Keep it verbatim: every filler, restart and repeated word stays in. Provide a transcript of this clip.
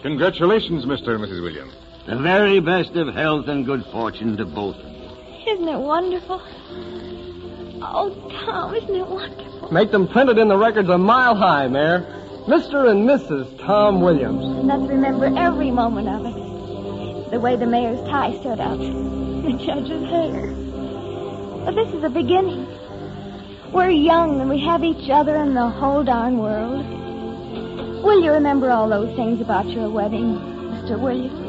Congratulations, Mister and Missus Williams. The very best of health and good fortune to both of you. Isn't it wonderful? Oh, Tom, isn't it wonderful? Make them printed in the records a mile high, Mayor. Mister and Missus Tom Williams. And let's remember every moment of it. The way the mayor's tie stood up. The judge's hair. But this is the beginning. We're young and we have each other and the whole darn world. Will you remember all those things about your wedding, Mister Williams?